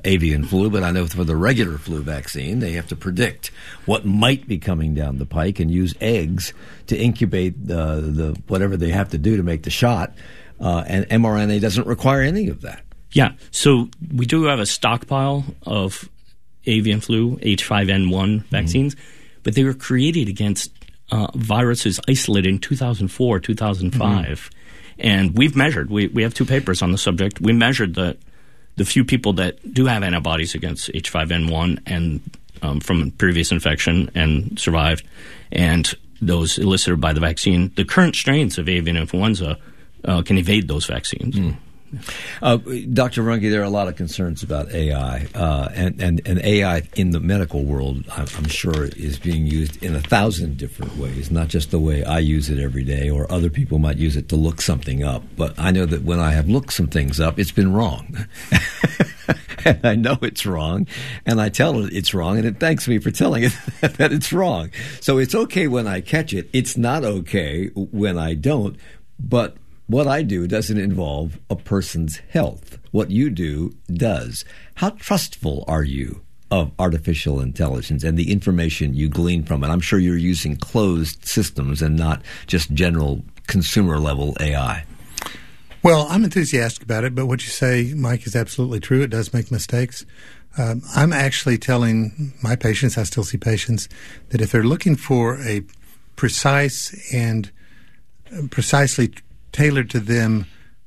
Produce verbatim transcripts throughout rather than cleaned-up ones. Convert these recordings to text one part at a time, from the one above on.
avian flu, but I know for the regular flu vaccine, they have to predict what might be coming down the pike and use eggs to incubate the, the whatever they have to do to make the shot. Uh, and mRNA doesn't require any of that. Yeah. So we do have a stockpile of avian flu, H five N one vaccines, mm-hmm. but they were created against uh, viruses isolated in two thousand four, two thousand five. Mm-hmm. And we've measured, we, we have two papers on the subject. We measured the, the few people that do have antibodies against H five N one and um, from previous infection and survived, and those elicited by the vaccine. The current strains of avian influenza uh, can evade those vaccines. Mm. Uh, Doctor Runge, there are a lot of concerns about A I, uh, and, and, and A I in the medical world, I'm, I'm sure, is being used in a thousand different ways, not just the way I use it every day, or other people might use it to look something up. But I know that when I have looked some things up, it's been wrong. And I know it's wrong, and I tell it it's wrong, and it thanks me for telling it that it's wrong. So it's okay when I catch it. It's not okay when I don't, but what I do doesn't involve a person's health. What you do does. How trustful are you of artificial intelligence and the information you glean from it? I'm sure you're using closed systems and not just general consumer-level A I. Well, I'm enthusiastic about it, but what you say, Mike, is absolutely true. It does make mistakes. Um, I'm actually telling my patients, I still see patients, that if they're looking for a precise and precisely tailored to them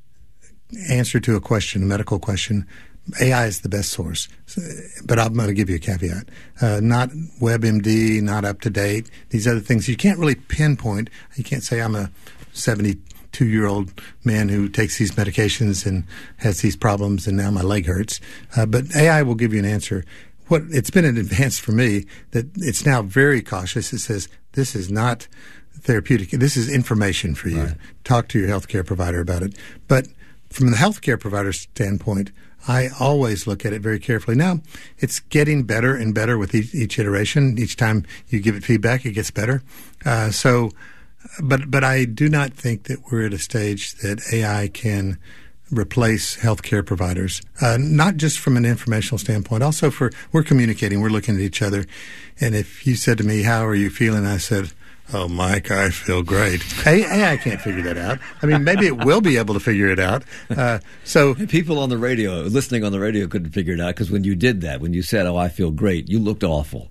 answer to a question, a medical question, A I is the best source. So, but I'm going to give you a caveat. Uh, not WebMD, not up-to-date, these other things. You can't really pinpoint. You can't say I'm a seventy-two-year-old man who takes these medications and has these problems and now my leg hurts. Uh, but A I will give you an answer. What it's been an advance for me that it's now very cautious. It says this is not therapeutic. This is information for you. Right. Talk to your healthcare provider about it. But from the healthcare provider standpoint, I always look at it very carefully. Now, it's getting better and better with each, each iteration. Each time you give it feedback, it gets better. Uh, so, but but I do not think that we're at a stage that A I can replace healthcare providers, uh, not just from an informational standpoint, also for we're communicating, we're looking at each other. And if you said to me, how are you feeling? I said, oh, Mike, I feel great. A I can't figure that out. I mean, maybe it will be able to figure it out. Uh, so people on the radio, listening on the radio, couldn't figure it out because when you did that, when you said, oh, I feel great, you looked awful.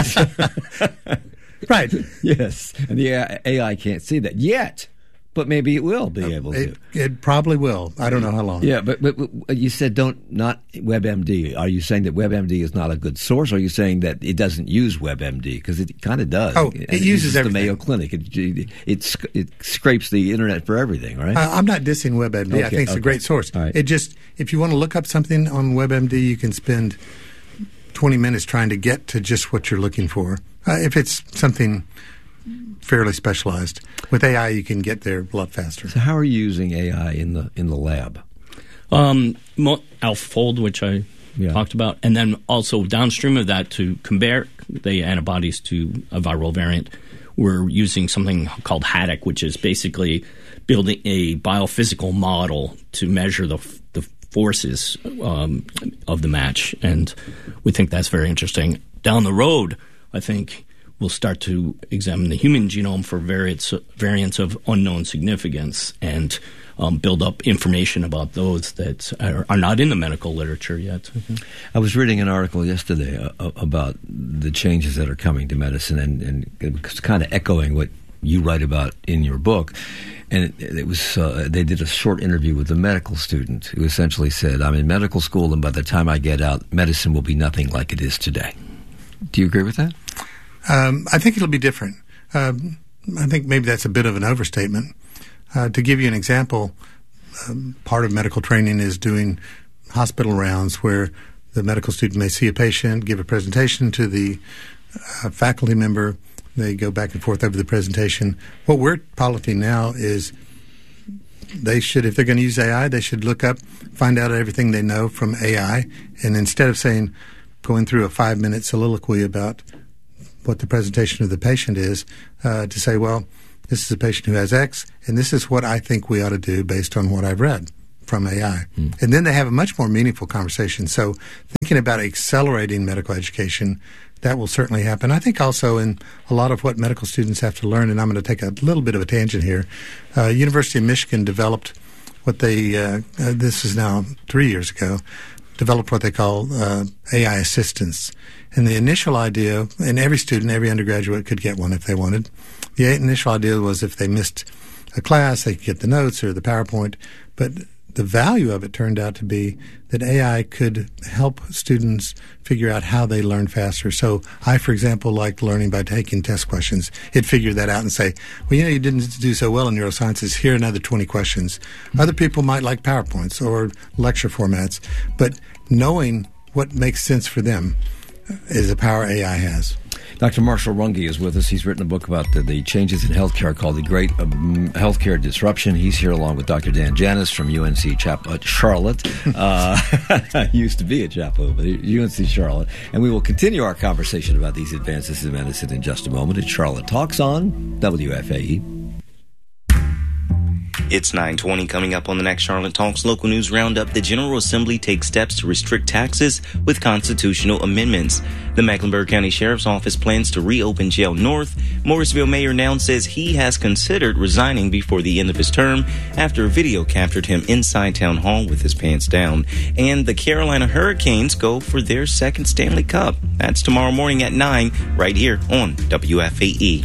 Right. Yes. And the A I can't see that yet. But maybe it will be able it, to. It probably will. I don't know how long. Yeah, but, but, but you said don't not WebMD. Are you saying that WebMD is not a good source, or are you saying that it doesn't use WebMD? Because it kind of does. Oh, it, it uses everything. The Mayo Clinic. It, it, it, it scrapes the internet for everything, right? Uh, I'm not dissing WebMD. Okay, I think it's okay. a great source. Right. It just, if you want to look up something on WebMD, you can spend twenty minutes trying to get to just what you're looking for. Uh, if it's something fairly specialized. With A I, you can get there a lot faster. So how are you using A I in the in the lab? Um, AlphaFold, which I yeah. talked about, and then also downstream of that to compare the antibodies to a viral variant, we're using something called HADOC, which is basically building a biophysical model to measure the the forces um, of the match, and we think that's very interesting. Down the road, I think we'll start to examine the human genome for variants, variants of unknown significance and um, build up information about those that are, are not in the medical literature yet. Mm-hmm. I was reading an article yesterday uh, about the changes that are coming to medicine, and, and it was kind of echoing what you write about in your book. And it, it was uh, they did a short interview with a medical student who essentially said, I'm in medical school, and by the time I get out, medicine will be nothing like it is today. Do you agree with that? Um, I think it'll be different. Um, I think maybe that's a bit of an overstatement. Uh, to give you an example, um, part of medical training is doing hospital rounds where the medical student may see a patient, give a presentation to the uh, faculty member. They go back and forth over the presentation. What we're piloting now is they should, if they're going to use A I, they should look up, find out everything they know from A I, and instead of saying, going through a five-minute soliloquy about what the presentation of the patient is, uh, to say, well, this is a patient who has X, and this is what I think we ought to do based on what I've read from A I. Mm. And then they have a much more meaningful conversation. So thinking about accelerating medical education, that will certainly happen. I think also in a lot of what medical students have to learn, and I'm going to take a little bit of a tangent here, uh, University of Michigan developed what they, uh, uh, this is now three years ago, developed what they call uh, A I assistants. And the initial idea, and every student, every undergraduate could get one if they wanted. The initial idea was if they missed a class, they could get the notes or the PowerPoint. But the value of it turned out to be that A I could help students figure out how they learn faster. So I, for example, like learning by taking test questions. It'd figure that out and say, well, you know, you didn't do so well in neurosciences. Here are another twenty questions. Mm-hmm. Other people might like PowerPoints or lecture formats. But knowing what makes sense for them is the power A I has. Doctor Marshall Runge is with us. He's written a book about the, the changes in healthcare called The Great um, Healthcare Disruption. He's here along with Doctor Dan Janis from U N C Chapel, uh, Charlotte. Uh, used to be at Chapel, but U N C Charlotte. And we will continue our conversation about these advances in medicine in just a moment. It's Charlotte Talks on W F A E. It's nine twenty. Coming up on the next Charlotte Talks local news roundup, the General Assembly takes steps to restrict taxes with constitutional amendments. The Mecklenburg County Sheriff's Office plans to reopen Jail North. Morrisville Mayor now says he has considered resigning before the end of his term after a video captured him inside Town Hall with his pants down. And the Carolina Hurricanes go for their second Stanley Cup. That's tomorrow morning at nine, right here on W F A E.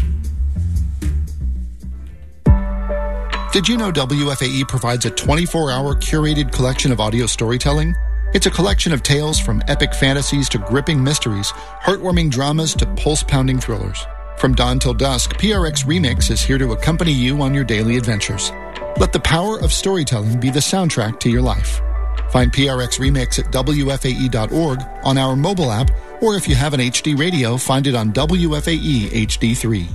Did you know W F A E provides a twenty-four hour curated collection of audio storytelling? It's a collection of tales from epic fantasies to gripping mysteries, heartwarming dramas to pulse-pounding thrillers. From dawn till dusk, P R X Remix is here to accompany you on your daily adventures. Let the power of storytelling be the soundtrack to your life. Find P R X Remix at W F A E dot org, on our mobile app, or if you have an H D radio, find it on W F A E H D three.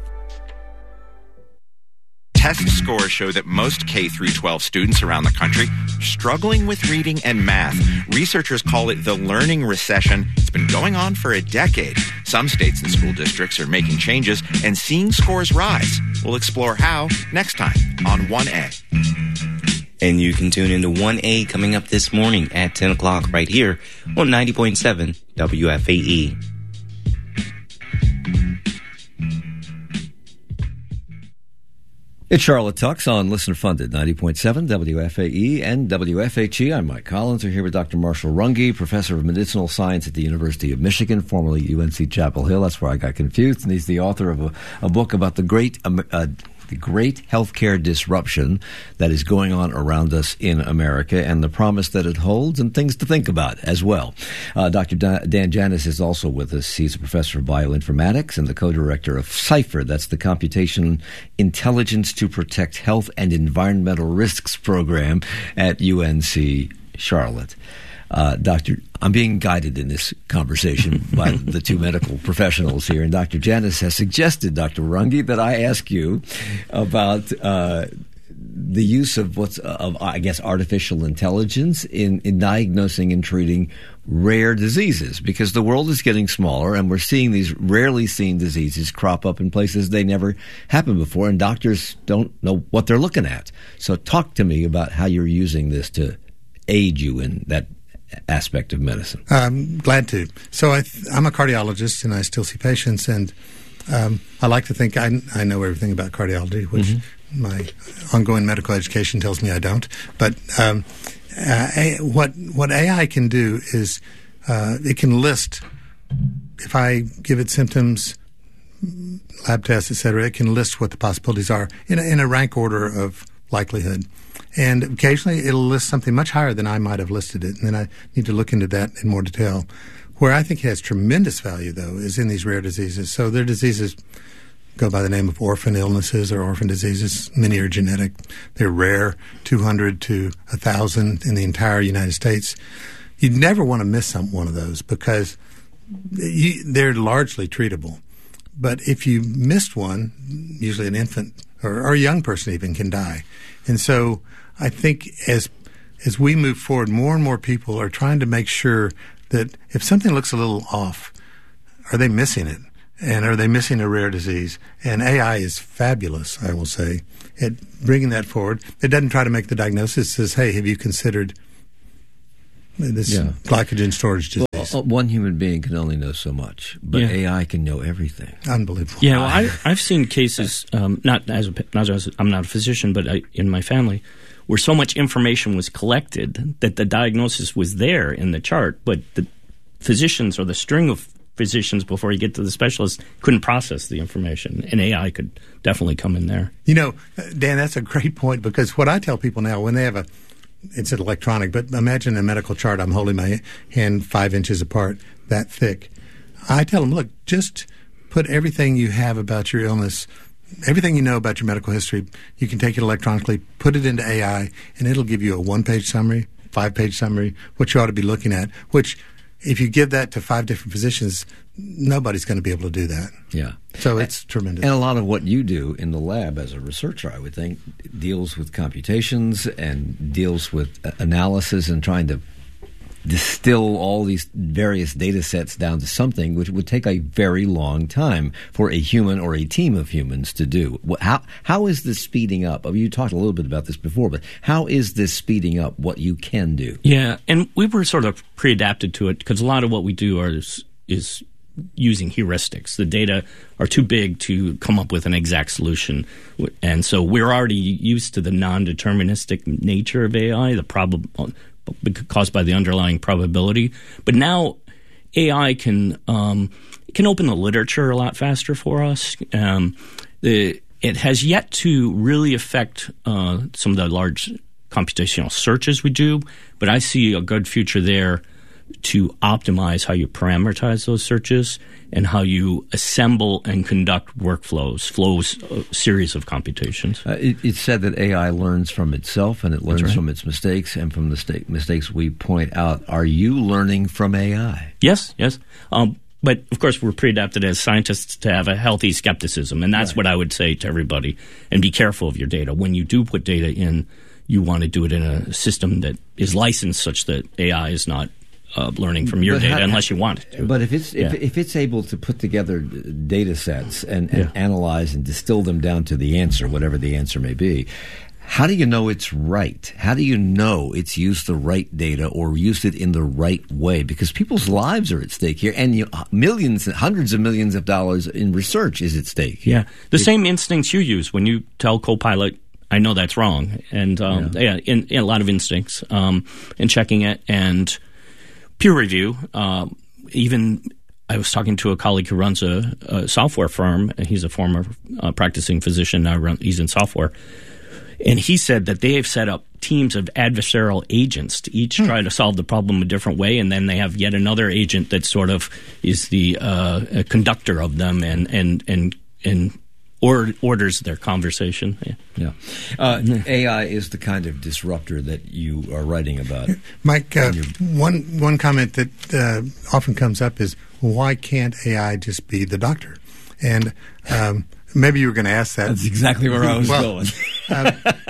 Test scores show that most K through twelve students around the country are struggling with reading and math. Researchers call it the learning recession. It's been going on for a decade. Some states and school districts are making changes and seeing scores rise. We'll explore how next time on one A. And you can tune into one A coming up this morning at ten o'clock right here on ninety point seven W F A E. It's Charlotte Talks on Listener Funded, ninety point seven W F A E and W F H E. I'm Mike Collins. We're here with Doctor Marshall Runge, professor of medicinal science at the University of Michigan, formerly U N C Chapel Hill. That's where I got confused. And he's the author of a, a book about the great um, uh, the great healthcare disruption that is going on around us in America and the promise that it holds and things to think about as well. Uh, Doctor Dan Janis is also with us. He's a professor of bioinformatics and the co-director of CIPHER. That's the Computation Intelligence to Protect Health and Environmental Risks program at U N C Charlotte. Uh, Doctor, I'm being guided in this conversation by the two medical professionals here, and Doctor Janis has suggested, Doctor Runge, that I ask you about uh, the use of what's of I guess artificial intelligence in, in diagnosing and treating rare diseases, because the world is getting smaller, and we're seeing these rarely seen diseases crop up in places they never happened before, and doctors don't know what they're looking at. So, talk to me about how you're using this to aid you in that aspect of medicine. I'm glad to. So I th- I'm a cardiologist, and I still see patients, and um, I like to think I, I know everything about cardiology, which mm-hmm. my ongoing medical education tells me I don't. But um, uh, a, what what A I can do is uh, it can list, if I give it symptoms, lab tests, et cetera, it can list what the possibilities are in a, in a rank order of likelihood. And occasionally it'll list something much higher than I might have listed it, and then I need to look into that in more detail. Where I think it has tremendous value, though, is in these rare diseases. So their diseases go by the name of orphan illnesses or orphan diseases. Many are genetic. They're rare, two hundred to one thousand in the entire United States. You'd never want to miss some, one of those because you, they're largely treatable. But if you missed one, usually an infant or, or a young person even can die. And so I think as as we move forward, more and more people are trying to make sure that if something looks a little off, are they missing it? And are they missing a rare disease? And A I is fabulous, I will say, at bringing that forward. It doesn't try to make the diagnosis. It says, hey, have you considered this yeah. glycogen storage disease? Well, one human being can only know so much, but yeah. A I can know everything. Unbelievable. Yeah, well, I, I've seen cases, um, not as, a, not as a, I'm not a physician, but I, in my family, where so much information was collected that the diagnosis was there in the chart, but the physicians or the string of physicians before you get to the specialist couldn't process the information, and A I could definitely come in there. You know, Dan, that's a great point, because what I tell people now when they have a, it's an electronic, but imagine a medical chart. I'm holding my hand five inches apart, that thick. I tell them, look, just put everything you have about your illness, everything you know about your medical history, you can take it electronically, put it into A I, and it'll give you a one-page summary, five-page summary, what you ought to be looking at, which if you give that to five different physicians, nobody's going to be able to do that. Yeah. So it's and, tremendous. And a lot of what you do in the lab as a researcher, I would think, deals with computations and deals with analysis and trying to distill all these various data sets down to something which would take a very long time for a human or a team of humans to do. How how is this speeding up? I mean, you talked a little bit about this before, but how is this speeding up what you can do? Yeah, and we were sort of pre-adapted to it because a lot of what we do are, is, is using heuristics. The data are too big to come up with an exact solution. And so we're already used to the non-deterministic nature of A I, the problem caused by the underlying probability. But now A I can um, can open the literature a lot faster for us. Um, the, it has yet to really affect uh, some of the large computational searches we do, but I see a good future there to optimize how you parameterize those searches and how you assemble and conduct workflows, flows, a series of computations. Uh, it, it's said that A I learns from itself and it learns right. from its mistakes and from the sta- mistakes we point out. Are you learning from A I? Yes, yes. Um, but, of course, we're pre-adapted as scientists to have a healthy skepticism, and that's right. what I would say to everybody. And be careful of your data. When you do put data in, you want to do it in a system that is licensed such that A I is not Uh, learning from your but data, how, unless you want it to. But if it's yeah. if, if it's able to put together data sets and, and yeah. analyze and distill them down to the answer, whatever the answer may be, how do you know it's right? How do you know it's used the right data or used it in the right way? Because people's lives are at stake here, and you, millions, hundreds of millions of dollars in research is at stake. Yeah, the it, same instincts you use when you tell Copilot, I know that's wrong, and um, yeah, yeah in, in a lot of instincts, um, in checking it and peer review. Uh, even I was talking to a colleague who runs a, a software firm. He's a former uh, practicing physician. Now run, he's in software. And he said that they have set up teams of adversarial agents to each hmm. try to solve the problem a different way. And then they have yet another agent that sort of is the uh, conductor of them and, and, and, and Or orders their conversation. Yeah, yeah. Uh, A I is the kind of disruptor that you are writing about. Mike, uh, one one comment that uh, often comes up is, why can't A I just be the doctor? And um, maybe you were going to ask that. That's exactly where I was well, going. uh,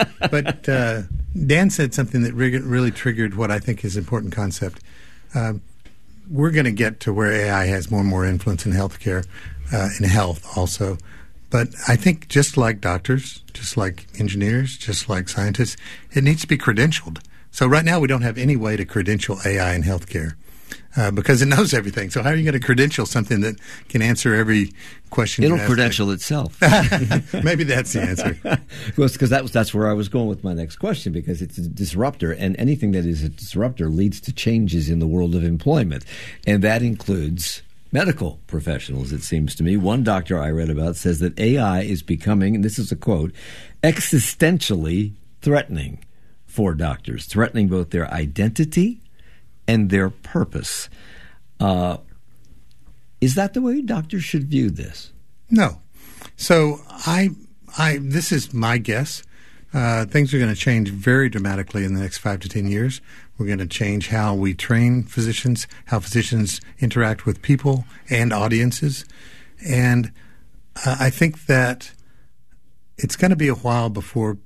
but uh, Dan said something that re- really triggered what I think is an important concept. Um, we're going to get to where A I has more and more influence in healthcare, uh, in health also. But I think just like doctors, just like engineers, just like scientists, it needs to be credentialed. So right now we don't have any way to credential A I in healthcare uh, because it knows everything. So how are you going to credential something that can answer every question? It'll credential itself. Maybe that's the answer. Well, because that was that's where I was going with my next question, because it's a disruptor, and anything that is a disruptor leads to changes in the world of employment, and that includes medical professionals, it seems to me. One doctor I read about says that A I is becoming, and this is a quote, existentially threatening for doctors, threatening both their identity and their purpose. Uh, is that the way doctors should view this? No. So I, I, this is my guess. Uh, things are going to change very dramatically in the next five to ten years. We're going to change how we train physicians, how physicians interact with people and audiences. And uh, I think that it's going to be a while before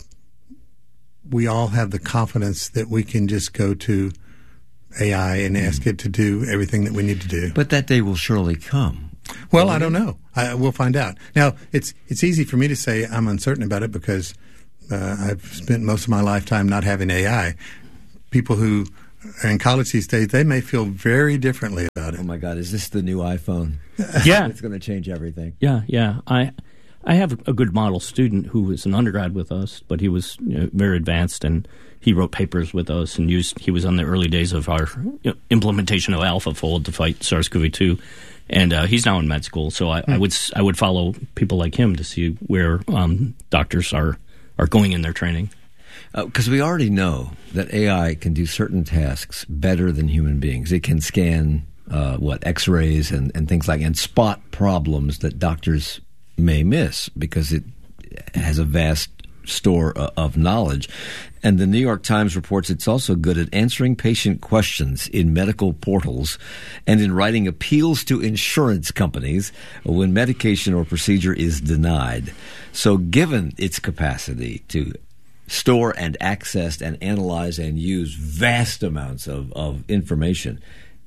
we all have the confidence that we can just go to A I and ask it to do everything that we need to do. But that day will surely come. Well, I don't know. I, we'll find out. Now, it's it's easy for me to say I'm uncertain about it because uh, I've spent most of my lifetime not having A I. People who are in college these days, they may feel very differently about it. Oh, my God. Is this the new iPhone? Yeah. It's going to change everything. Yeah, yeah. I I have a good model student who was an undergrad with us, but he was you know, very advanced, and he wrote papers with us and used. He was on the early days of our you know, implementation of AlphaFold to fight SARS-C o V two. And uh, he's now in med school, so I, mm. I would I would follow people like him to see where um, doctors are, are going in their training. Because uh, we already know that A I can do certain tasks better than human beings. It can scan uh, what X-rays and, and things like and spot problems that doctors may miss because it has a vast store uh, of knowledge. And the New York Times reports it's also good at answering patient questions in medical portals and in writing appeals to insurance companies when medication or procedure is denied. So given its capacity to store and access and analyze and use vast amounts of, of information,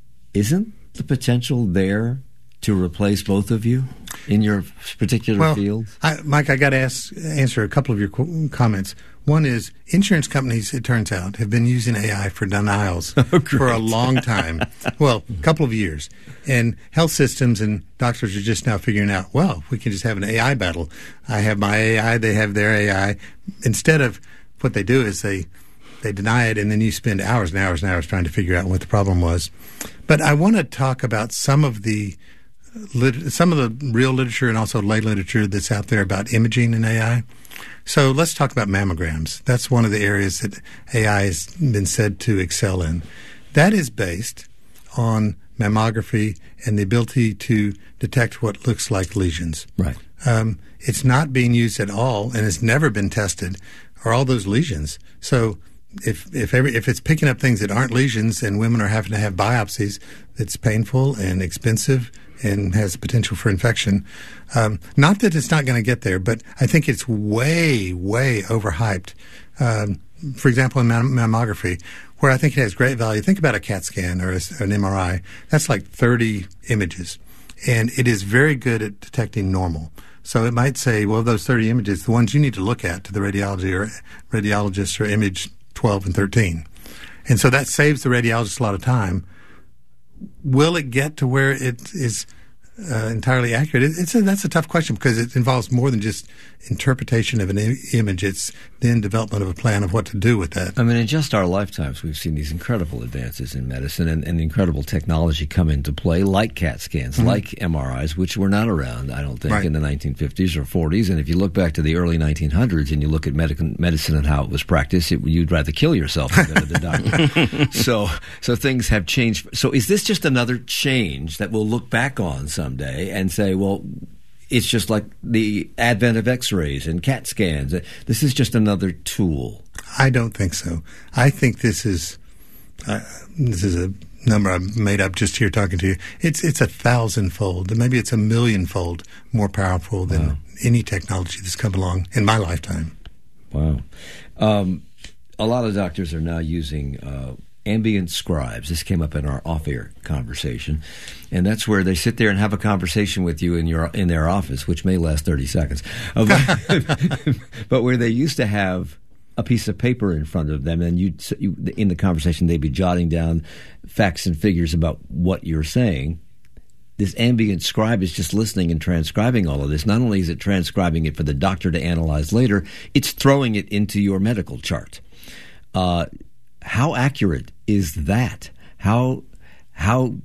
isn't the potential there to replace both of you in your particular well, fields? I, Mike, I got to ask, answer a couple of your qu- comments. One is insurance companies, it turns out, have been using A I for denials oh, for a long time. Well, a couple of years. And health systems and doctors are just now figuring out, well, we can just have an A I battle. I have my A I, they have their A I. Instead of what they do is they they deny it, and then you spend hours and hours and hours trying to figure out what the problem was. But I want to talk about some of the lit- some of the real literature and also lay literature that's out there about imaging and A I. So let's talk about mammograms. That's one of the areas that A I has been said to excel in. That is based on mammography and the ability to detect what looks like lesions. Right. Um, it's not being used at all, and it's never been tested, are all those lesions. So if if every, if it's picking up things that aren't lesions and women are having to have biopsies, it's painful and expensive and has potential for infection. Um, not that it's not going to get there, but I think it's way, way overhyped. Um, for example, in mam- mammography, where I think it has great value, think about a CAT scan or a, an M R I. That's like thirty images, and it is very good at detecting normal. So it might say, well, those thirty images, the ones you need to look at to the radiology or radiologist are image twelve and thirteen. And so that saves the radiologist a lot of time. Will it get to where it is uh, entirely accurate? It, it's a, that's a tough question because it involves more than just interpretation of an I- image. It's then development of a plan of what to do with that. I mean, in just our lifetimes, we've seen these incredible advances in medicine and, and incredible technology come into play, like CAT scans, mm-hmm. like M R Is, which were not around, I don't think, right. in the nineteen fifties or forties. And if you look back to the early nineteen hundreds and you look at medic- medicine and how it was practiced, it, you'd rather kill yourself than go to the doctor. so, so things have changed. So is this just another change that we'll look back on someday and say, well, it's just like the advent of X-rays and CAT scans. This is just another tool. I don't think so. I think this is uh, this is a number I've made up just here talking to you. It's it's a thousandfold, maybe it's a millionfold more powerful than wow. any technology that's come along in my lifetime. Wow. Um, a lot of doctors are now using uh, ambient scribes. This came up in our off-air conversation, and that's where they sit there and have a conversation with you in your in their office, which may last thirty seconds. Uh, but, but where they used to have a piece of paper in front of them, and you'd, you in the conversation they'd be jotting down facts and figures about what you're saying. This ambient scribe is just listening and transcribing all of this. Not only is it transcribing it for the doctor to analyze later, it's throwing it into your medical chart. Uh, how accurate is that? How, how,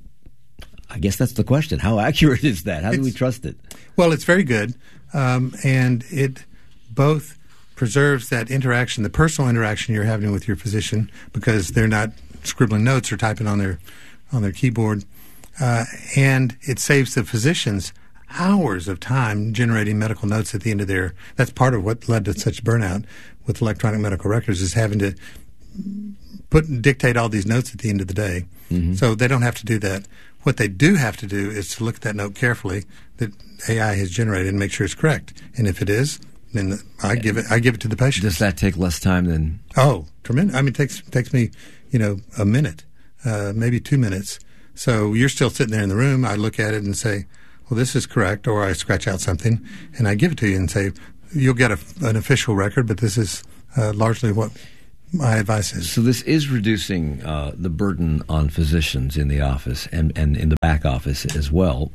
I guess that's the question. How accurate is that? How do it's, we trust it? Well, it's very good. Um, and it both preserves that interaction, the personal interaction you're having with your physician, because they're not scribbling notes or typing on their, on their keyboard. Uh, and it saves the physicians hours of time generating medical notes at the end of their, that's part of what led to such burnout with electronic medical records, is having to put dictate all these notes at the end of the day. Mm-hmm. So they don't have to do that. What they do have to do is to look at that note carefully that A I has generated and make sure it's correct. And if it is, then I give it I give it to the patient. Does that take less time than? Oh, tremendous. I mean, it takes, takes me, you know, a minute, uh, maybe two minutes. So you're still sitting there in the room. I look at it and say, well, this is correct, or I scratch out something and I give it to you and say, you'll get a, an official record, but this is uh, largely what my advice is. So this is reducing uh, the burden on physicians in the office and, and in the back office as well.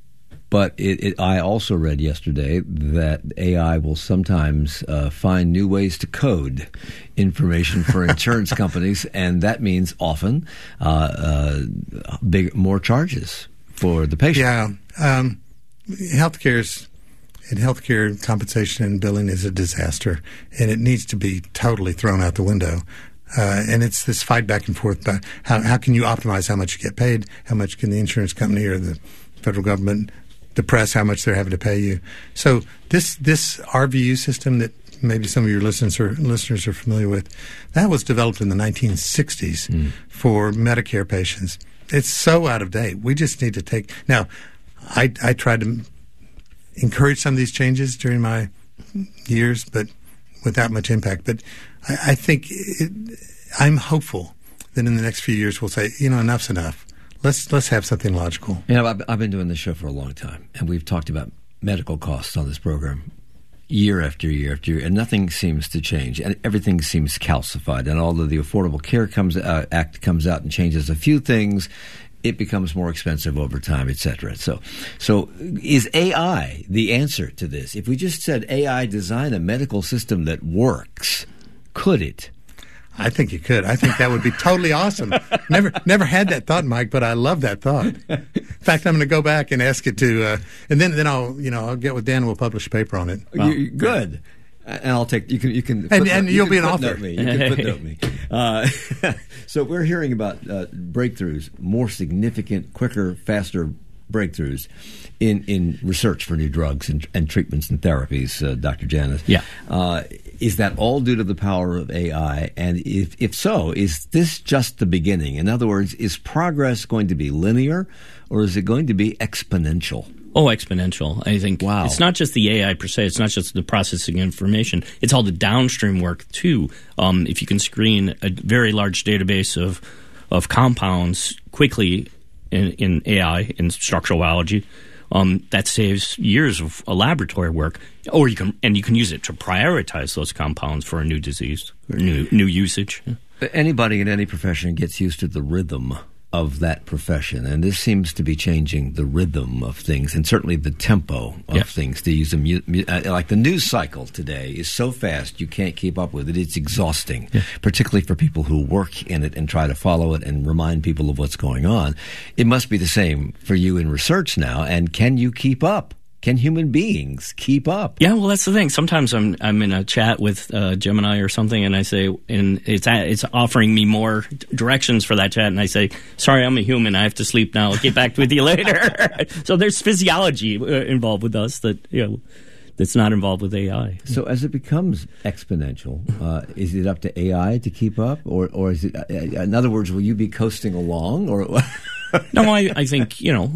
But it, it, I also read yesterday that A I will sometimes uh, find new ways to code information for insurance companies, and that means often uh, uh, big, more charges for the patient. Yeah. Um, healthcare's and healthcare compensation and billing is a disaster, and it needs to be totally thrown out the window. Uh, and it's this fight back and forth. About how, how can you optimize how much you get paid? How much can the insurance company or the federal government depress how much they're having to pay you? So this this R V U system that maybe some of your listeners are, listeners are familiar with, that was developed in the nineteen sixties mm. for Medicare patients. It's so out of date. We just need to take – now, I, I tried to encourage some of these changes during my years, but without much impact. But I, I think it, I'm hopeful that in the next few years we'll say, you know, enough's enough. Let's let's have something logical. You know, I've, I've been doing this show for a long time, and we've talked about medical costs on this program year after year after year, and nothing seems to change, and everything seems calcified. And although the Affordable Care comes, uh, Act comes out and changes a few things, it becomes more expensive over time, et cetera. So, so is A I the answer to this? If we just said A I design a medical system that works, could it? I think you could. I think that would be totally awesome. Never never had that thought, Mike, but I love that thought. In fact, I'm going to go back and ask it to, uh, and then then I'll you know I'll get with Dan and we'll publish a paper on it. Wow. You, good. And I'll take you can you can and, and you'll be an author. Me. You can footnote me. Uh, so we're hearing about uh, breakthroughs, more significant, quicker, faster breakthroughs in, in research for new drugs and, and treatments and therapies, uh, Doctor Janis. Yeah. Uh, is that all due to the power of A I? And if, if so, is this just the beginning? In other words, is progress going to be linear or is it going to be exponential? Oh, exponential. I think wow. It's not just the A I per se. It's not just the processing information. It's all the downstream work, too. Um, if you can screen a very large database of of compounds quickly in, in A I, in structural biology, um, that saves years of uh, laboratory work. Or you can and you can use it to prioritize those compounds for a new disease or new new usage. Anybody in any profession gets used to the rhythm of that profession, and this seems to be changing the rhythm of things and certainly the tempo of yeah. things. To use a mu- mu- uh, like the news cycle today is so fast you can't keep up with it. It's exhausting, yeah. particularly for people who work in it and try to follow it and remind people of what's going on. It must be the same for you in research now, and can you keep up? Can human beings keep up? Yeah, well, that's the thing. Sometimes I'm I'm in a chat with uh, Gemini or something, and I say, and it's it's offering me more directions for that chat, and I say, "Sorry, I'm a human. I have to sleep now. I'll get back with you later." So there's physiology uh, involved with us that you know that's not involved with A I. So as it becomes exponential, uh, is it up to A I to keep up, or or is it? Uh, in other words, will you be coasting along, or? No, I I think you know,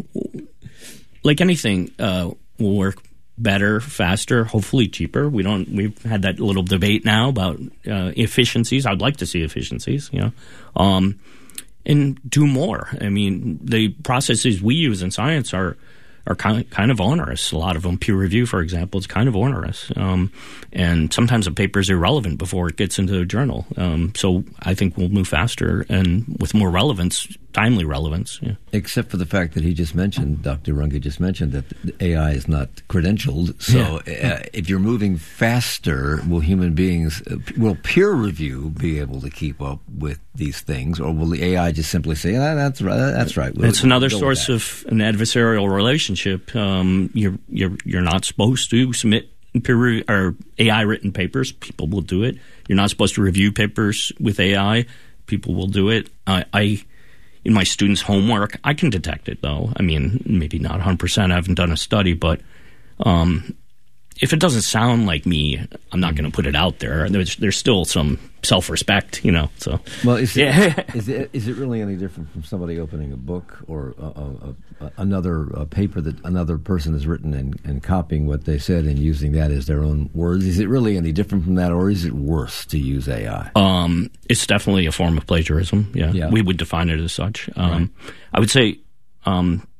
like anything. Uh, will work better, faster, hopefully cheaper. We don't. We've had that little debate now about uh, efficiencies. I'd like to see efficiencies, you know, um, and do more. I mean, the processes we use in science are are kind kind of onerous. A lot of them, peer review, for example, is kind of onerous, um, and sometimes a paper is irrelevant before it gets into a journal. Um, so I think we'll move faster and with more relevance. Timely relevance. Yeah. Except for the fact that he just mentioned, Doctor Runge just mentioned, that the A I is not credentialed. So yeah. uh, if you're moving faster, will human beings, uh, will peer review be able to keep up with these things? Or will the A I just simply say, ah, that's right, that's right. We'll, it's another we'll source of an adversarial relationship. Um, you're, you're, you're not supposed to submit peer review, or A I written papers. People will do it. You're not supposed to review papers with A I. People will do it. I... I In my students' homework, I can detect it, though. I mean, maybe not one hundred percent. I haven't done a study, but um, if it doesn't sound like me, I'm not going to put it out there. There's, there's still some self-respect, you know. So, well, is it, yeah. is it is it really any different from somebody opening a book or a, a, a, another a paper that another person has written and, and copying what they said and using that as their own words? Is it really any different from that, or is it worse to use A I? Um, it's definitely a form of plagiarism. Yeah, yeah. We would define it as such. Um, right. I would say. Um,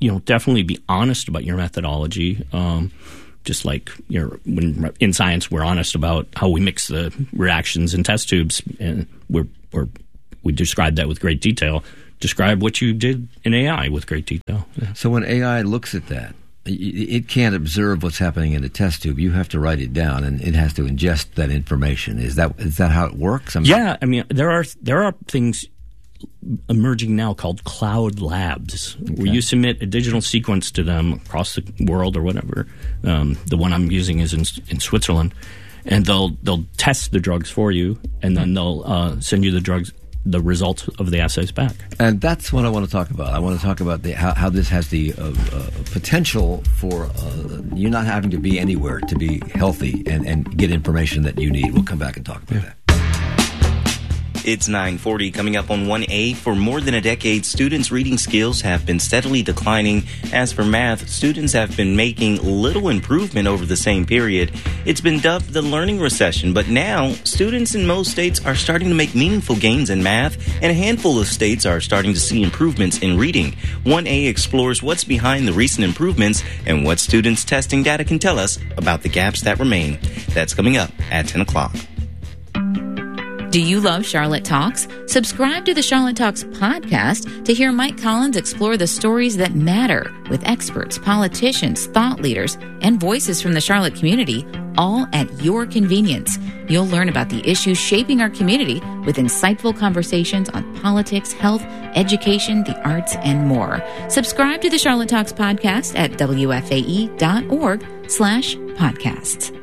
you know, definitely be honest about your methodology. Um, just like you know, when in science we're honest about how we mix the reactions in test tubes, and we're, we're we describe that with great detail. Describe what you did in A I with great detail. Yeah. So when A I looks at that, it can't observe what's happening in the test tube. You have to write it down, and it has to ingest that information. Is that is that how it works? I mean, yeah, I mean there are there are things emerging now called cloud labs, okay. where you submit a digital sequence to them across the world or whatever. Um, the one I'm using is in, in Switzerland, and they'll they'll test the drugs for you, and then they'll uh, send you the drugs. The results of the assays back. And that's what I want to talk about. I want to talk about the, how, how this has the uh, uh, potential for uh, you not having to be anywhere to be healthy and, and get information that you need. We'll come back and talk about yeah. that. It's nine forty. Coming up on one A, for more than a decade, students' reading skills have been steadily declining. As for math, students have been making little improvement over the same period. It's been dubbed the learning recession, but now students in most states are starting to make meaningful gains in math, and a handful of states are starting to see improvements in reading. one A explores what's behind the recent improvements and what students' testing data can tell us about the gaps that remain. That's coming up at ten o'clock. Do you love Charlotte Talks? Subscribe to the Charlotte Talks podcast to hear Mike Collins explore the stories that matter with experts, politicians, thought leaders, and voices from the Charlotte community, all at your convenience. You'll learn about the issues shaping our community with insightful conversations on politics, health, education, the arts, and more. Subscribe to the Charlotte Talks podcast at W F A E dot org slash podcasts.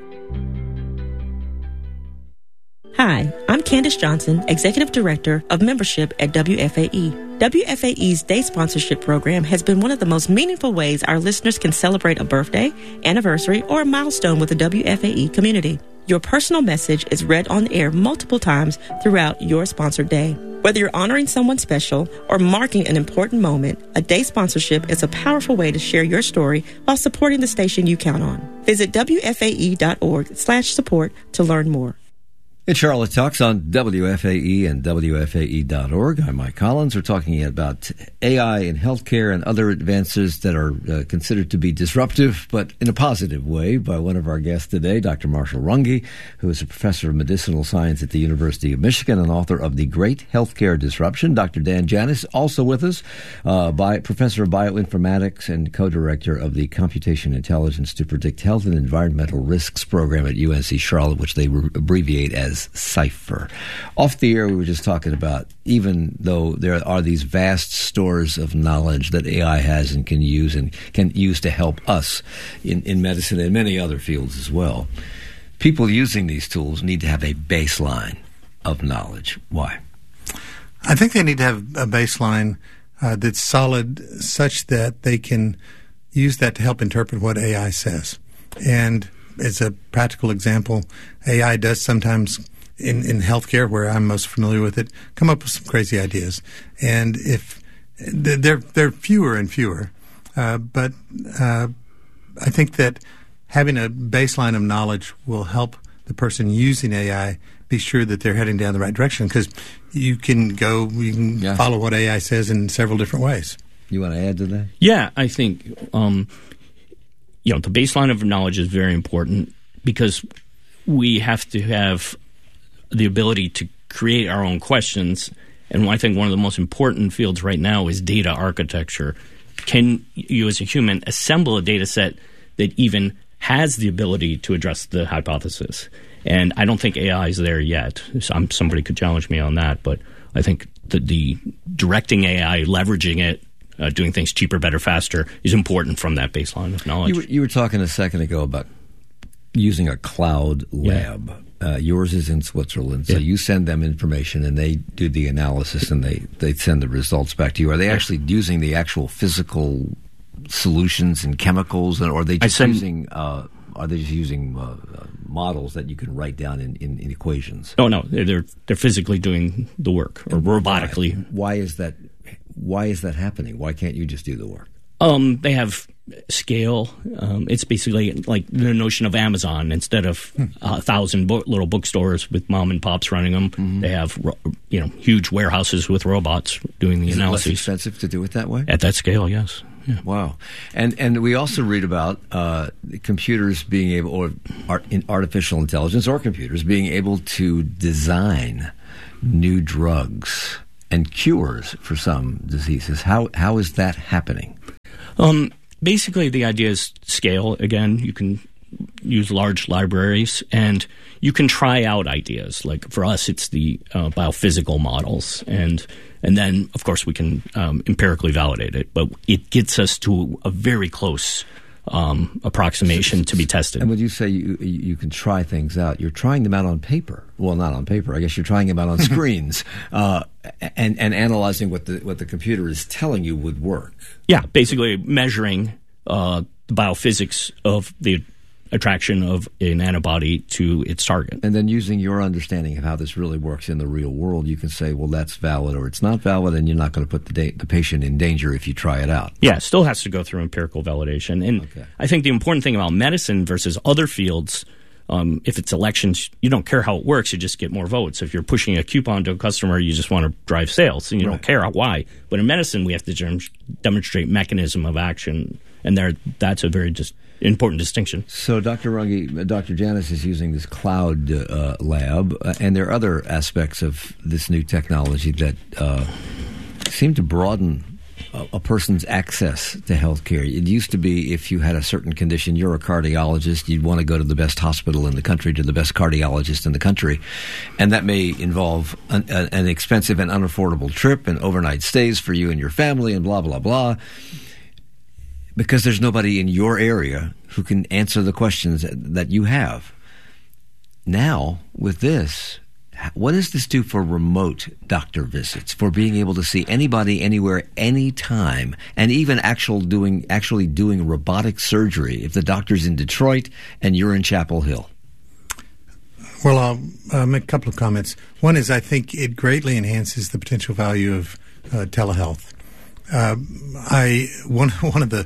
Hi, I'm Candace Johnson, Executive Director of Membership at W F A E. W F A E's Day Sponsorship Program has been one of the most meaningful ways our listeners can celebrate a birthday, anniversary, or a milestone with the W F A E community. Your personal message is read on the air multiple times throughout your sponsored day. Whether you're honoring someone special or marking an important moment, a day sponsorship is a powerful way to share your story while supporting the station you count on. Visit W F A E dot org slash support to learn more. It's Charlotte Talks on W F A E and W F A E dot org. I'm Mike Collins. We're talking about A I in healthcare and other advances that are uh, considered to be disruptive, but in a positive way, by one of our guests today, Doctor Marshall Runge, who is a professor of medicinal science at the University of Michigan and author of The Great Healthcare Disruption. Doctor Dan Janis, also with us, uh, by, professor of bioinformatics and co-director of the Computation Intelligence to Predict Health and Environmental Risks program at U N C Charlotte, which they re- abbreviate as Cypher. Off the air, we were just talking about, even though there are these vast stores of knowledge that A I has and can use and can use to help us in, in medicine and many other fields as well, people using these tools need to have a baseline of knowledge. Why? I think they need to have a baseline uh, that's solid, such that they can use that to help interpret what A I says. And as a practical example, A I does sometimes, in, in healthcare, where I'm most familiar with it, come up with some crazy ideas. And if they're, they're fewer and fewer, uh, but uh, I think that having a baseline of knowledge will help the person using A I be sure that they're heading down the right direction, because you can go, you can yeah. follow what A I says in several different ways. You want to add to that? Yeah, I think um, you know, the baseline of knowledge is very important, because we have to have the ability to create our own questions. And I think one of the most important fields right now is data architecture. Can you, as a human, assemble a data set that even has the ability to address the hypothesis? And I don't think A I is there yet. So somebody could challenge me on that, but I think that the directing A I, leveraging it, Uh, doing things cheaper, better, faster is important from that baseline of knowledge. You were, you were talking a second ago about using a cloud lab. Yeah. Uh, yours is in Switzerland, so yeah. you send them information and they do the analysis and they, they send the results back to you. Are they yeah. actually using the actual physical solutions and chemicals, or are they just send, using uh, are they just using uh, uh, models that you can write down in, in, in equations? Oh no, they're they're physically doing the work, or robotically. Why, why is that? Why is that happening? Why can't you just do the work? Um, they have scale. Um, it's basically like the notion of Amazon. Instead of a thousand bo- little bookstores with mom and pops running them, mm-hmm. they have you know huge warehouses with robots doing the is analysis. Is it less expensive to do it that way? At that scale, yes. Yeah. Wow. And and we also read about uh, computers being able, or art, in artificial intelligence or computers being able to design new drugs and cures for some diseases. How how is that happening? Um, basically, the idea is scale. Again, you can use large libraries, and you can try out ideas. Like for us, it's the uh, biophysical models, and and then of course we can um, empirically validate it. But it gets us to a very close um, approximation to be tested. And when you say you you can try things out, you're trying them out on paper. Well, not on paper. I guess you're trying them out on screens, uh, and and analyzing what the what the computer is telling you would work. Yeah, basically measuring uh, the biophysics of the attraction of an antibody to its target. And then using your understanding of how this really works in the real world, you can say, well, that's valid or it's not valid, and you're not going to put the, da- the patient in danger if you try it out. Yeah, it still has to go through empirical validation. And okay. I think the important thing about medicine versus other fields, um, if it's elections, you don't care how it works, you just get more votes. If you're pushing a coupon to a customer, you just want to drive sales, and you right. don't care why. But in medicine, we have to germ- demonstrate mechanism of action, and there that's a very just important distinction. So, Doctor Runge, Doctor Janis is using this cloud uh, lab, uh, and there are other aspects of this new technology that uh, seem to broaden a, a person's access to health care. It used to be if you had a certain condition, you're a cardiologist, you'd want to go to the best hospital in the country, to the best cardiologist in the country, and that may involve an, an expensive and unaffordable trip and overnight stays for you and your family and blah, blah, blah. Because there's nobody in your area who can answer the questions that you have. Now, with this, what does this do for remote doctor visits, for being able to see anybody, anywhere, anytime, and even actual doing, actually doing robotic surgery if the doctor's in Detroit and you're in Chapel Hill? Well, I'll uh, make a couple of comments. One is I think it greatly enhances the potential value of uh, telehealth. Uh, I one one of the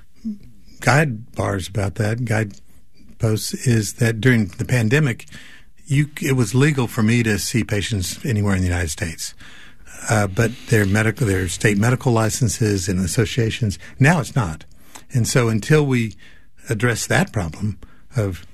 guide bars about that guide posts is that during the pandemic, you it was legal for me to see patients anywhere in the United States, uh, but their medical their state medical licenses and associations now it's not, and so until we address that problem of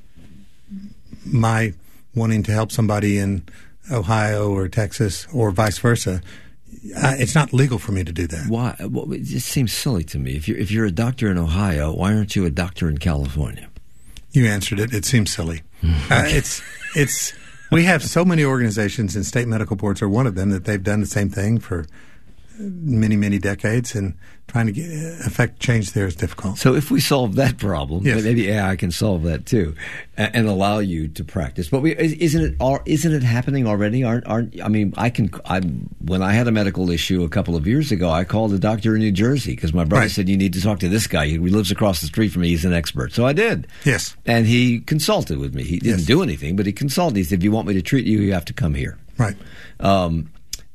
my wanting to help somebody in Ohio or Texas or vice versa. Uh, it's not legal for me to do that. Why? Well, it just seems silly to me. If you're if you're a doctor in Ohio, why aren't you a doctor in California? You answered it. It seems silly. uh, it's it's we have so many organizations, and state medical boards are one of them, that they've done the same thing for many many decades, and trying to get, affect change there is difficult. So if we solve that problem, yes. maybe A I can solve that too, and, and allow you to practice. But we, isn't it isn't it happening already? Aren't aren't I mean I can I when I had a medical issue a couple of years ago, I called a doctor in New Jersey because my brother right. said you need to talk to this guy. He lives across the street from me. He's an expert. So I did. Yes, and he consulted with me. He didn't yes. do anything, but he consulted. He said, "If you want me to treat you, you have to come here." Right. Um,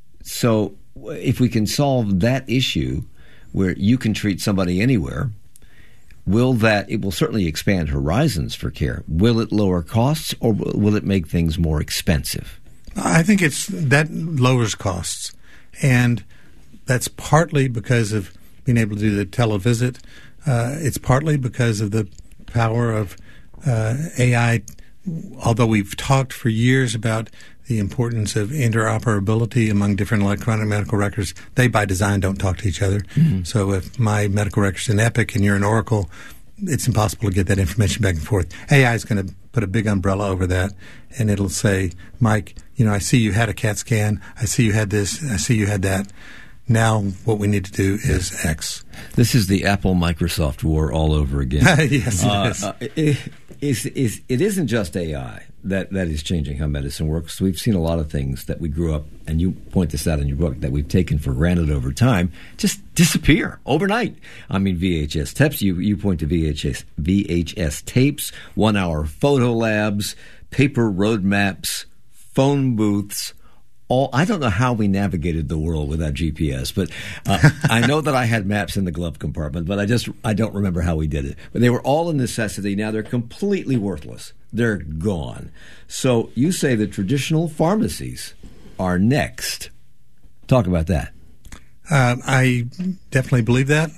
so if we can solve that issue, where you can treat somebody anywhere, will that, it will certainly expand horizons for care. Will it lower costs, or will it make things more expensive? I think it's that lowers costs, and that's partly because of being able to do the televisit. Uh, it's partly because of the power of uh, A I, although we've talked for years about the importance of interoperability among different electronic medical records. They, by design, don't talk to each other. Mm-hmm. So if my medical record's in Epic and you're in Oracle, it's impossible to get that information back and forth. A I is going to put a big umbrella over that, and it'll say, Mike, you know, I see you had a CAT scan. I see you had this. I see you had that. Now what we need to do is X. This is the Apple-Microsoft war all over again. Yes, it uh, is. Uh, it, it's, it's, it isn't just A I that, that is changing how medicine works. We've seen a lot of things that we grew up, and you point this out in your book, that we've taken for granted over time, just disappear overnight. I mean, V H S tapes, you, you point to V H S, V H S tapes, one-hour photo labs, paper roadmaps, phone booths. All, I don't know how we navigated the world without G P S, but uh, I know that I had maps in the glove compartment, but I just I don't remember how we did it. But they were all a necessity. Now they're completely worthless. They're gone. So you say the traditional pharmacies are next. Talk about that. Uh, I definitely believe that.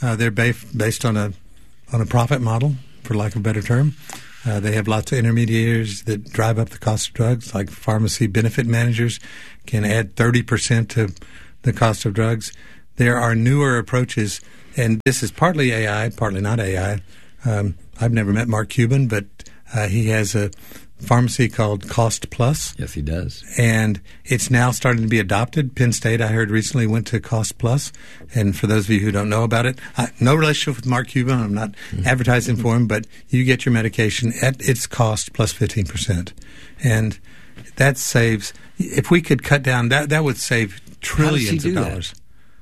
Uh, they're ba- based on a on a profit model, for lack of a better term. Uh, they have lots of intermediaries that drive up the cost of drugs, like pharmacy benefit managers can add thirty percent to the cost of drugs. There are newer approaches, and this is partly A I, partly not A I. Um, I've never met Mark Cuban, but uh, he has a pharmacy called Cost Plus. Yes, he does. And it's now starting to be adopted. Penn State, I heard recently, went to Cost Plus. And for those of you who don't know about it, I, no relationship with Mark Cuban. I'm not mm-hmm. advertising for him, but you get your medication at its cost plus fifteen percent. And that saves, if we could cut down, that, that would save trillions of dollars.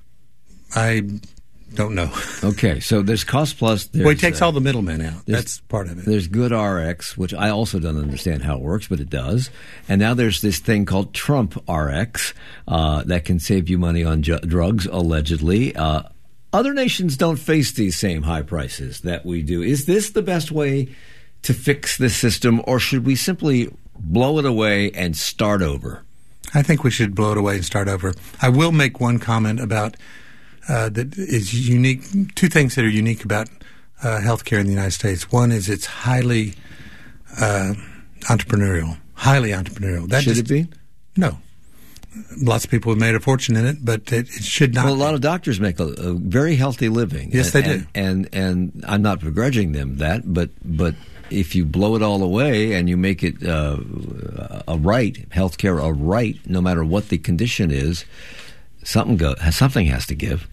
That? I don't know. Okay, so there's Cost Plus. There's, well, he takes uh, all the middlemen out. That's part of it. There's Good R X, which I also don't understand how it works, but it does. And now there's this thing called Trump R X uh, that can save you money on ju- drugs, allegedly. Uh, other nations don't face these same high prices that we do. Is this the best way to fix this system, or should we simply blow it away and start over? I think we should blow it away and start over. I will make one comment about Uh, that is unique. Two things that are unique about uh, healthcare in the United States. One is it's highly uh, entrepreneurial. Highly entrepreneurial. That should just, it be? No. Lots of people have made a fortune in it, but it, it should not. Well, a be. lot of doctors make a, a very healthy living. Yes, and, they do. And, and and I'm not begrudging them that, but but if you blow it all away and you make it uh, a right, healthcare a right, no matter what the condition is, something go something has to give.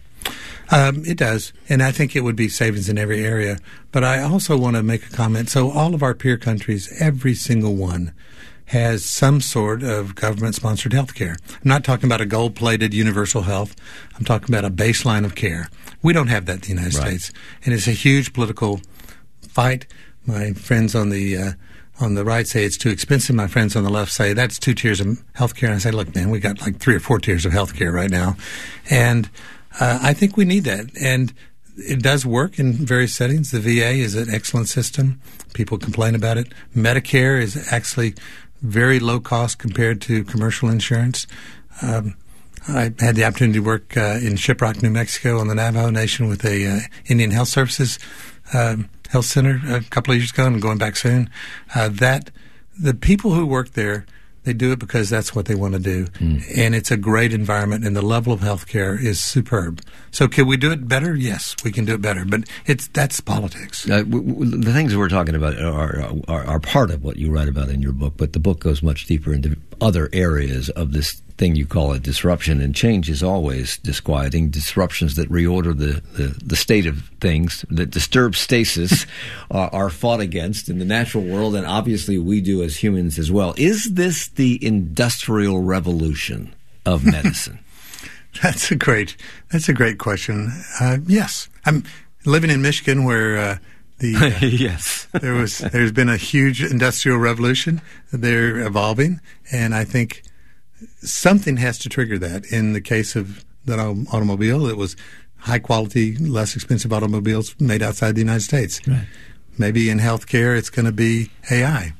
Um, it does, and I think it would be savings in every area. But I also want to make a comment. So all of our peer countries, every single one, has some sort of government-sponsored health care. I'm not talking about a gold-plated universal health. I'm talking about a baseline of care. We don't have that in the United right. States, and it's a huge political fight. My friends on the uh, on the right say it's too expensive. My friends on the left say that's two tiers of health care. And I say, look, man, we got like three or four tiers of health care right now, and Uh, I think we need that, and it does work in various settings. The V A is an excellent system. People complain about it. Medicare is actually very low cost compared to commercial insurance. Um, I had the opportunity to work uh, in Shiprock, New Mexico on the Navajo Nation with a uh, Indian Health Services um, health center a couple of years ago, and I'm going back soon. Uh, that the people who work there, they do it because that's what they want to do. Mm. And it's a great environment, and the level of health care is superb. So can we do it better? Yes, we can do it better. But it's that's politics. Uh, w- w- the things we're talking about are, are, are part of what you write about in your book, but the book goes much deeper into other areas of this thing you call a disruption. And change is always disquieting. Disruptions that reorder the, the, the state of things, that disturb stasis, are, are fought against in the natural world, and obviously we do as humans as well. Is this the industrial revolution of medicine? That's a great. That's a great question. Uh, yes, I'm living in Michigan, where uh, the uh, yes there was there's been a huge industrial revolution. They're evolving, and I think something has to trigger that. In the case of the automobile, it was high quality, less expensive automobiles made outside the United States. Right. Maybe in healthcare, it's going to be A I.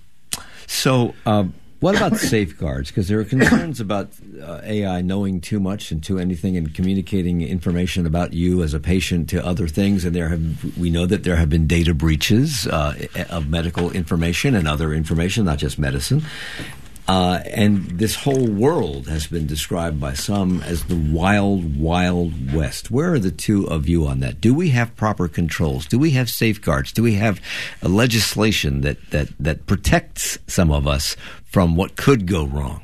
So. Um, What about safeguards? Because there are concerns about uh, A I knowing too much and too anything and communicating information about you as a patient to other things. And there have we know that there have been data breaches uh, of medical information and other information, not just medicine. Uh, and this whole world has been described by some as the wild, wild west. Where are the two of you on that? Do we have proper controls? Do we have safeguards? Do we have a legislation that, that, that protects some of us from what could go wrong?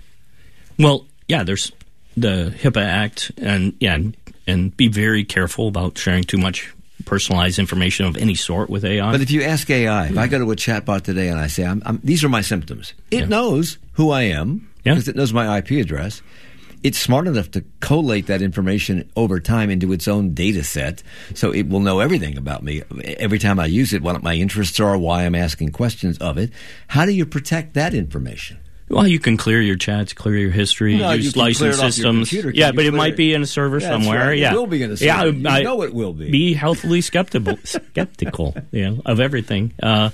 Well, yeah, there's the HIPAA Act, and yeah, and be very careful about sharing too much personalized information of any sort with A I. But if you ask A I, if I go to a chatbot today and I say, I'm, I'm, these are my symptoms, it yeah. knows who I am because yeah. it knows my I P address. It's smart enough to collate that information over time into its own data set, so it will know everything about me every time I use it, what my interests are, why I'm asking questions of it. How do you protect that information? Well, you can clear your chats, clear your history, no, use you license systems. Yeah, but it might it? be in a server yeah, somewhere. Right. Yeah, It will be in a server. Yeah, you I, know it will be. Be healthily skeptical, skeptical, you know, of everything. Uh,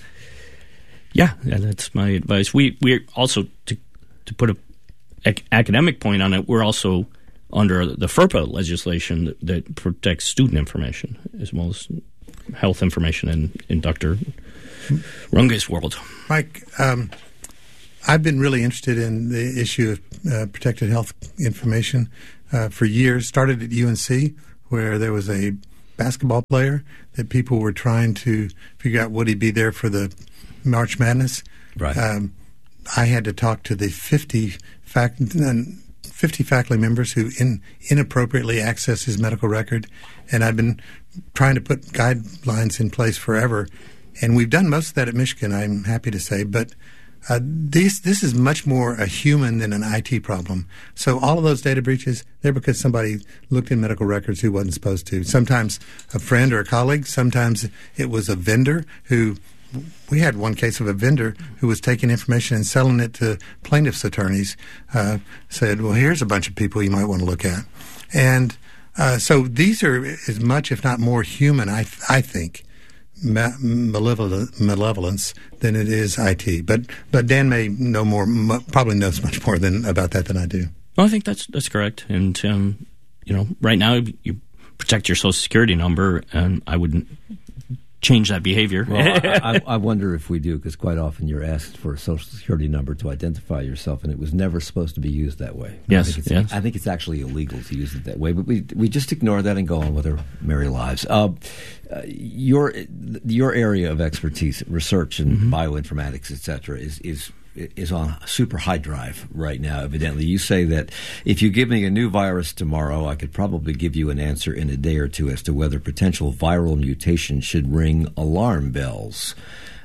yeah, yeah, that's my advice. We we also to to put a ac- academic point on it. We're also under the FERPA legislation that, that protects student information as well as health information in, in Doctor Runge's world. Mike, um, I've been really interested in the issue of uh, protected health information uh, for years. Started at U N C, where there was a basketball player that people were trying to figure out would he be there for the March Madness. Right. Um, I had to talk to the fifty, fac- fifty faculty members who in, inappropriately access his medical record, and I've been trying to put guidelines in place forever. And we've done most of that at Michigan, I'm happy to say, but uh, these, this is much more a human than an I T problem. So all of those data breaches, they're because somebody looked in medical records who wasn't supposed to. Sometimes a friend or a colleague, sometimes it was a vendor who – we had one case of a vendor who was taking information and selling it to plaintiffs' attorneys, uh, said, well, here's a bunch of people you might want to look at. And uh, so these are as much, if not more, human, I, th- I think, ma- malevolent, malevolence than it is I T. But but Dan may know more, m- probably knows much more than about that than I do. Well, I think that's that's correct. And, um, you know, right now you protect your Social Security number, and I wouldn't change that behavior. Well, I, I, I wonder if we do, because quite often you're asked for a Social Security number to identify yourself, and it was never supposed to be used that way. Yes, I think it's, yes. I think it's actually illegal to use it that way, but we we just ignore that and go on with our merry lives. Uh, uh, your your area of expertise, research and mm-hmm. bioinformatics, et cetera, is is is on super high drive right now, evidently. You say that if you give me a new virus tomorrow, I could probably give you an answer in a day or two as to whether potential viral mutation should ring alarm bells.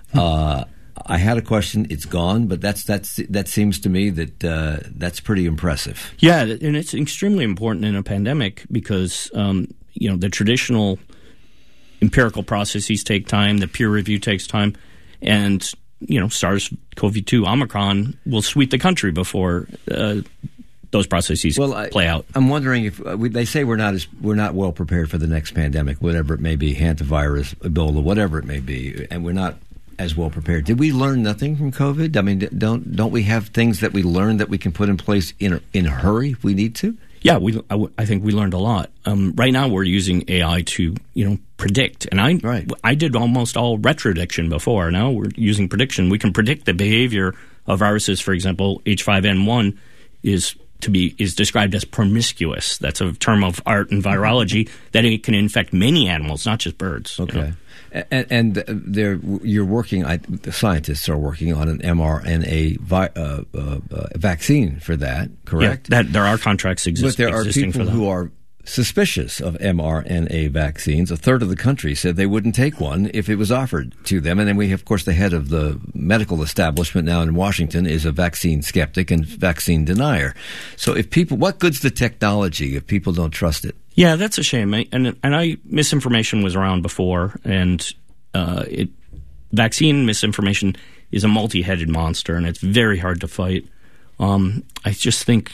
Uh, I had a question. It's gone, but that's that's that seems to me that uh, that's pretty impressive. Yeah, and it's extremely important in a pandemic because, um, you know, the traditional empirical processes take time, the peer review takes time, and you know, SARS-C o V two Omicron will sweep the country before uh, those processes well, I, play out. I'm wondering if uh, we, they say we're not as we're not well prepared for the next pandemic, whatever it may be, hantavirus, Ebola, whatever it may be, and we're not as well prepared. Did we learn nothing from COVID? I mean, don't don't we have things that we learned that we can put in place in a, in a hurry if we need to? Yeah, we. I, w- I think we learned a lot. Um, right now, we're using A I to, you know, predict. And I, right. I did almost all retrodiction before. Now we're using prediction. We can predict the behavior of viruses. For example, H five N one is to be is described as promiscuous. That's a term of art and virology that it can infect many animals, not just birds. Okay. You know? And, and they're, you're working, I, the scientists are working on an mRNA vi, uh, uh, uh, vaccine for that, correct? Yeah, that, there are contracts exist, but there are existing people for that. who are suspicious of mRNA vaccines. A third of the country said they wouldn't take one if it was offered to them. And then we have, of course, the head of the medical establishment now in Washington is a vaccine skeptic and vaccine denier. So if people, what good's the technology if people don't trust it? Yeah, that's a shame. And and I misinformation was around before, and uh, it vaccine misinformation is a multi-headed monster, and it's very hard to fight. Um, I just think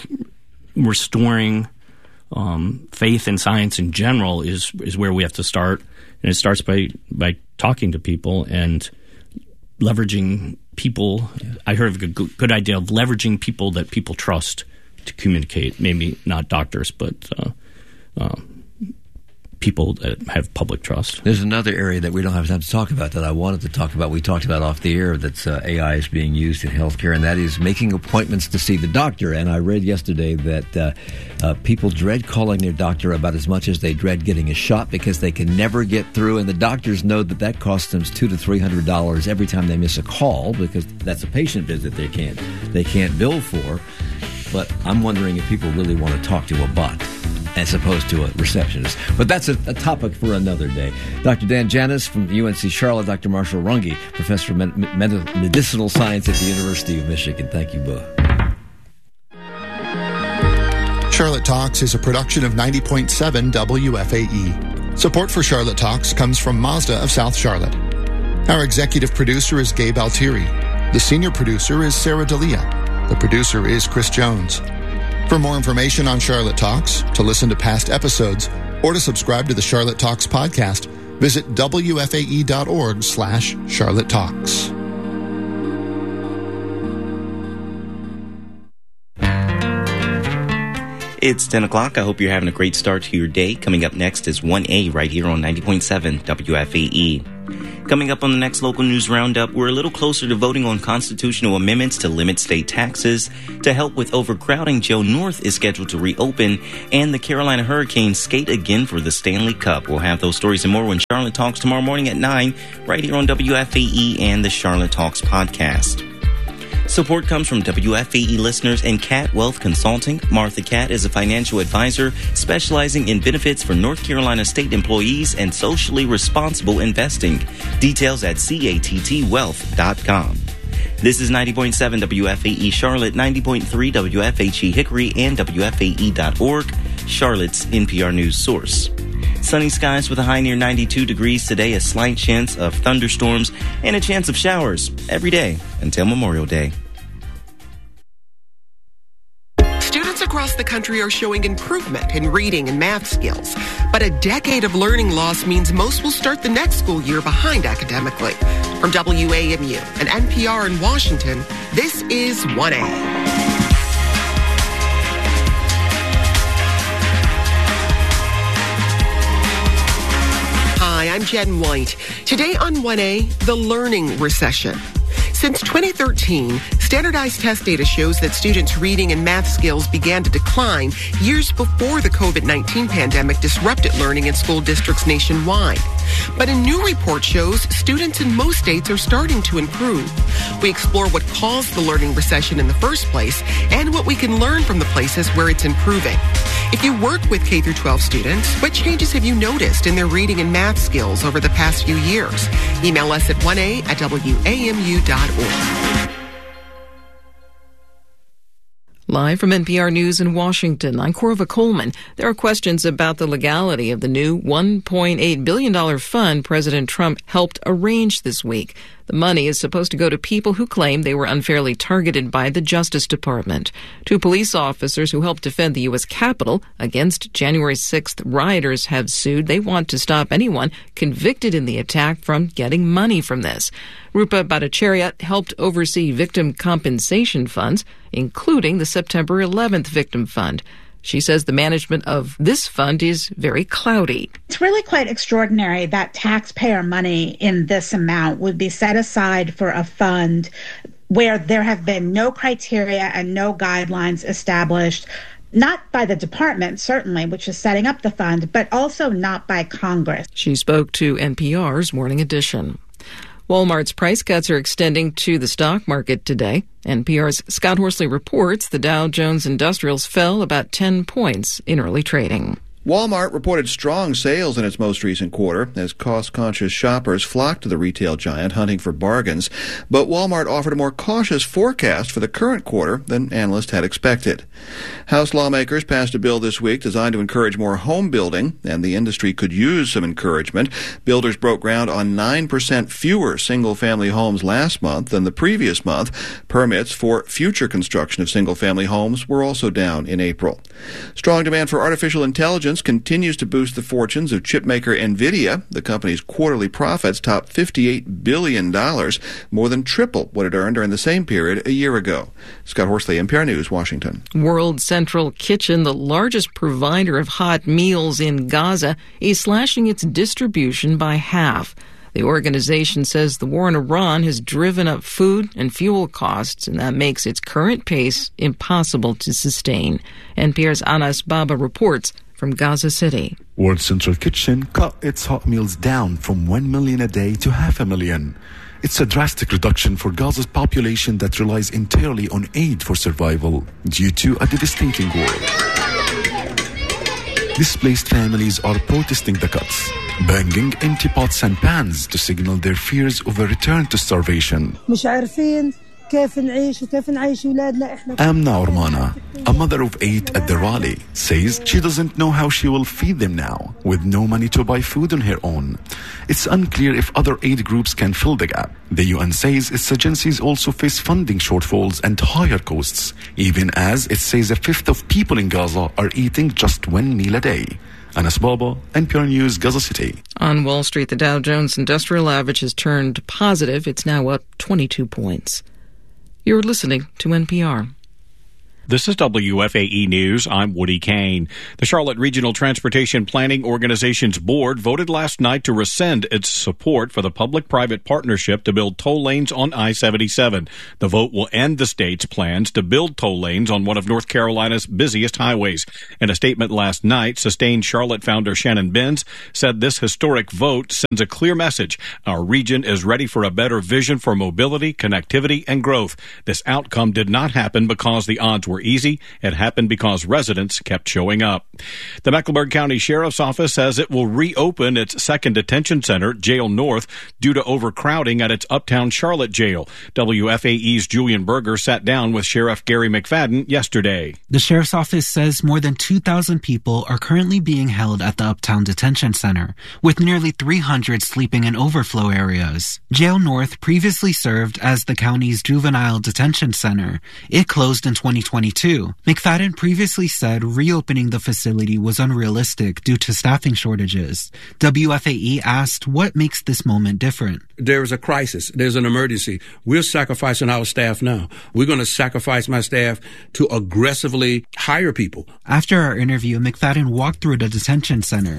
restoring um, faith in science in general is is where we have to start, and it starts by by talking to people and leveraging people. Yeah. I heard of a good, good idea of leveraging people that people trust to communicate. Maybe not doctors, but uh, Um, people that have public trust. There's another area that we don't have time to talk about that I wanted to talk about. We talked about off the air that uh, A I is being used in healthcare, and that is making appointments to see the doctor. And I read yesterday that uh, uh, people dread calling their doctor about as much as they dread getting a shot because they can never get through, and the doctors know that that costs them two to three hundred dollars every time they miss a call because that's a patient visit they can't they can't bill for. But I'm wondering if people really want to talk to a bot as opposed to a receptionist. But that's a, a topic for another day. Doctor Dan Janis from U N C Charlotte, Doctor Marshall Runge, Professor of Med- Med- Medicinal Science at the University of Michigan. Thank you both. Charlotte Talks is a production of ninety point seven W F A E. Support for Charlotte Talks comes from Mazda of South Charlotte. Our executive producer is Gabe Altieri. The senior producer is Sarah D'Elia. The producer is Chris Jones. For more information on Charlotte Talks, to listen to past episodes, or to subscribe to the Charlotte Talks podcast, visit W F A E dot org slash Charlotte Talks. It's ten o'clock. I hope you're having a great start to your day. Coming up next is one A right here on ninety point seven W F A E. Coming up on the next local news roundup, we're a little closer to voting on constitutional amendments to limit state taxes. To help with overcrowding, Joe North is scheduled to reopen, and the Carolina Hurricanes skate again for the Stanley Cup. We'll have those stories and more when Charlotte Talks tomorrow morning at nine, right here on W F A E and the Charlotte Talks podcast. Support comes from W F A E listeners and Cat Wealth Consulting. Martha Cat is a financial advisor specializing in benefits for North Carolina state employees and socially responsible investing. Details at catt wealth dot com. This is ninety point seven W F A E Charlotte, ninety point three W F H E Hickory, and W F A E dot org, Charlotte's N P R news source. Sunny skies with a high near ninety-two degrees today, a slight chance of thunderstorms, and a chance of showers every day until Memorial Day. Students across the country are showing improvement in reading and math skills, but a decade of learning loss means most will start the next school year behind academically. From W A M U and N P R in Washington, this is one A. Hi, I'm Jen White. Today on one A, the learning recession. Since twenty thirteen, standardized test data shows that students' reading and math skills began to decline years before the COVID nineteen pandemic disrupted learning in school districts nationwide. But a new report shows students in most states are starting to improve. We explore what caused the learning recession in the first place and what we can learn from the places where it's improving. If you work with K through twelve students, what changes have you noticed in their reading and math skills over the past few years? Email us at one A at W A M U dot org. Live from N P R News in Washington, I'm Corva Coleman. There are questions about the legality of the new one point eight billion dollars fund President Trump helped arrange this week. The money is supposed to go to people who claim they were unfairly targeted by the Justice Department. Two police officers who helped defend the U S Capitol against January sixth rioters have sued. They want to stop anyone convicted in the attack from getting money from this. Rupa Bhattacharya helped oversee victim compensation funds, including the September eleventh Victim Fund. She says the management of this fund is very cloudy. It's really quite extraordinary that taxpayer money in this amount would be set aside for a fund where there have been no criteria and no guidelines established, not by the department, certainly, which is setting up the fund, but also not by Congress. She spoke to N P R's Morning Edition. Walmart's price cuts are extending to the stock market today. N P R's Scott Horsley reports the Dow Jones Industrials fell about ten points in early trading. Walmart reported strong sales in its most recent quarter as cost-conscious shoppers flocked to the retail giant hunting for bargains. But Walmart offered a more cautious forecast for the current quarter than analysts had expected. House lawmakers passed a bill this week designed to encourage more home building, and the industry could use some encouragement. Builders broke ground on nine percent fewer single-family homes last month than the previous month. Permits for future construction of single-family homes were also down in April. Strong demand for artificial intelligence continues to boost the fortunes of chipmaker NVIDIA. The company's quarterly profits topped fifty-eight billion dollars, more than triple what it earned during the same period a year ago. Scott Horsley, N P R News, Washington. World Central Kitchen, the largest provider of hot meals in Gaza, is slashing its distribution by half. The organization says the war in Iran has driven up food and fuel costs, and that makes its current pace impossible to sustain. N P R's Anas Baba reports from Gaza City. World Central Kitchen cut its hot meals down from one million a day to half a million. It's a drastic reduction for Gaza's population that relies entirely on aid for survival due to a devastating war. Displaced families are protesting the cuts, banging empty pots and pans to signal their fears of a return to starvation. Amna Urmana, a mother of eight at the rally, says she doesn't know how she will feed them now, with no money to buy food on her own. It's unclear if other aid groups can fill the gap. The U N says its agencies also face funding shortfalls and higher costs, even as it says a fifth of people in Gaza are eating just one meal a day. Anas Baba, N P R News, Gaza City. On Wall Street, the Dow Jones Industrial Average has turned positive. It's now up twenty-two points. You're listening to N P R. This is W F A E News. I'm Woody Kane. The Charlotte Regional Transportation Planning Organization's board voted last night to rescind its support for the public-private partnership to build toll lanes on I seventy-seven. The vote will end the state's plans to build toll lanes on one of North Carolina's busiest highways. In a statement last night, Sustained Charlotte founder Shannon Benz said this historic vote sends a clear message. Our region is ready for a better vision for mobility, connectivity, and growth. This outcome did not happen because the odds were easy. It happened because residents kept showing up. The Mecklenburg County Sheriff's Office says it will reopen its second detention center, Jail North, due to overcrowding at its Uptown Charlotte jail. W F A E's Julian Berger sat down with Sheriff Gary McFadden yesterday. The Sheriff's Office says more than two thousand people are currently being held at the Uptown Detention Center, with nearly three hundred sleeping in overflow areas. Jail North previously served as the county's juvenile detention center. It closed in twenty twenty-two. McFadden previously said reopening the facility was unrealistic due to staffing shortages. W F A E asked what makes this moment different. There is a crisis. There's an emergency. We're sacrificing our staff now. We're going to sacrifice my staff to aggressively hire people. After our interview, McFadden walked through the detention center.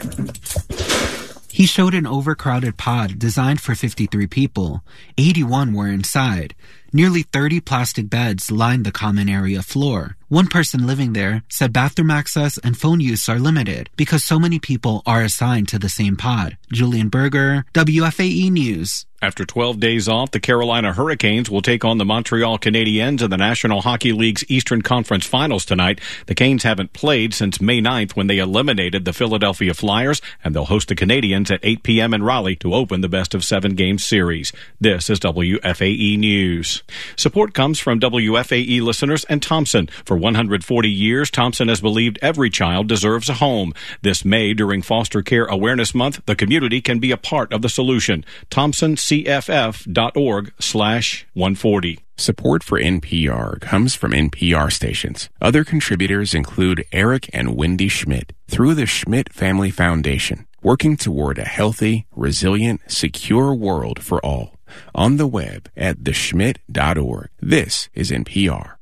He showed an overcrowded pod designed for fifty-three people. eighty-one were inside. Nearly thirty plastic beds lined the common area floor. One person living there said bathroom access and phone use are limited because so many people are assigned to the same pod. Julian Berger, W F A E News. After twelve days off, the Carolina Hurricanes will take on the Montreal Canadiens in the National Hockey League's Eastern Conference Finals tonight. The Canes haven't played since May ninth when they eliminated the Philadelphia Flyers, and they'll host the Canadiens at eight p.m. in Raleigh to open the best-of-seven-game series. This is W F A E News. Support comes from W F A E listeners and Thompson. For one hundred forty years, Thompson has believed every child deserves a home. This May, during Foster Care Awareness Month, the community can be a part of the solution. Thompson C F F dot org slash one forty. Support for N P R comes from N P R stations. Other contributors include Eric and Wendy Schmidt through the Schmidt Family Foundation, working toward a healthy, resilient, secure world for all. On the web at the schmidt dot org. This is N P R.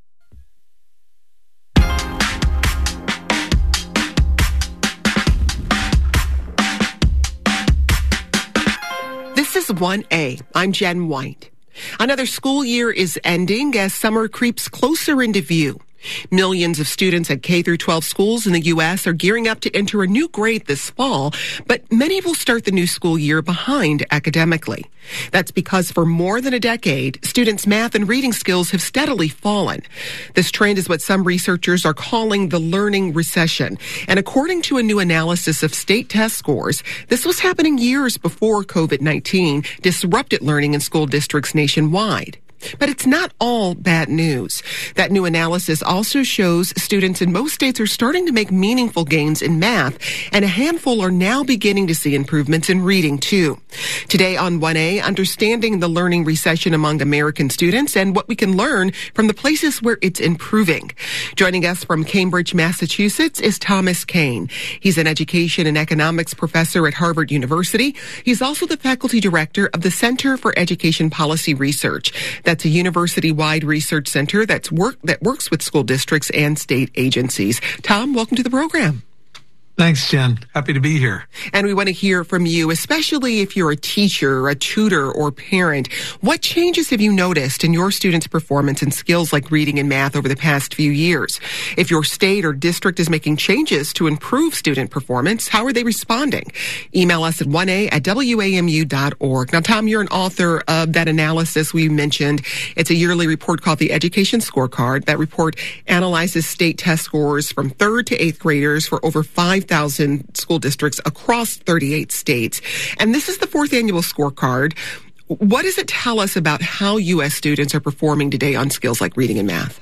This is one A. I'm Jen White. Another school year is ending as summer creeps closer into view. Millions of students at K through twelve schools in the U S are gearing up to enter a new grade this fall, but many will start the new school year behind academically. That's because for more than a decade, students' math and reading skills have steadily fallen. This trend is what some researchers are calling the learning recession. And according to a new analysis of state test scores, this was happening years before COVID nineteen disrupted learning in school districts nationwide. But it's not all bad news. That new analysis also shows students in most states are starting to make meaningful gains in math, and a handful are now beginning to see improvements in reading, too. Today on one A, understanding the learning recession among American students and what we can learn from the places where it's improving. Joining us from Cambridge, Massachusetts is Thomas Kane. He's an education and economics professor at Harvard University. He's also the faculty director of the Center for Education Policy Research. That's a university-wide research center that's work that works with school districts and state agencies. Tom, welcome to the program. Thanks, Jen. Happy to be here. And we want to hear from you, especially if you're a teacher, a tutor, or parent. What changes have you noticed in your students' performance and skills like reading and math over the past few years? If your state or district is making changes to improve student performance, how are they responding? Email us at one A at W A M U dot org. Now, Tom, you're an author of that analysis we mentioned. It's a yearly report called the Education Scorecard. That report analyzes state test scores from third to eighth graders for over five thousand school districts across thirty-eight states. And this is the fourth annual scorecard. What does it tell us about how U S students are performing today on skills like reading and math?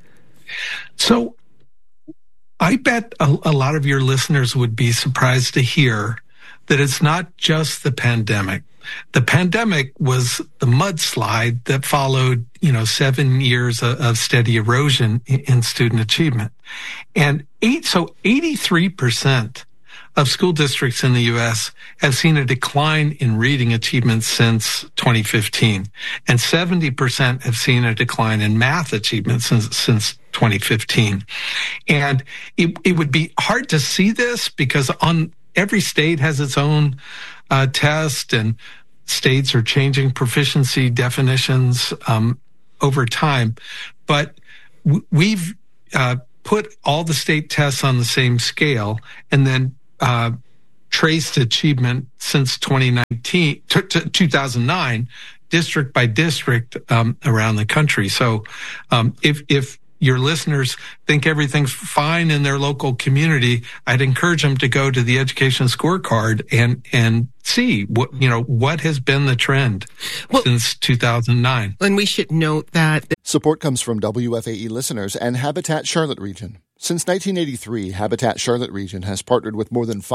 So I bet a, a lot of your listeners would be surprised to hear that it's not just the pandemic. The pandemic was the mudslide that followed, you know, seven years of, of steady erosion in, in student achievement. And eight, so eighty-three percent of school districts in the U S have seen a decline in reading achievement since twenty fifteen. And seventy percent have seen a decline in math achievement since, since twenty fifteen. And it, it would be hard to see this because on every state has its own uh, test, and states are changing proficiency definitions um, over time. But w- we've uh, put all the state tests on the same scale and then uh, traced achievement since twenty nineteen, t- t- two thousand nine, district by district um, around the country. So um, if if your listeners think everything's fine in their local community, I'd encourage them to go to the education scorecard and and see what you know what has been the trend well, since two thousand nine. And we should note that support comes from W F A E listeners and Habitat Charlotte Region. Since nineteen eighty-three, Habitat Charlotte Region has partnered with more than five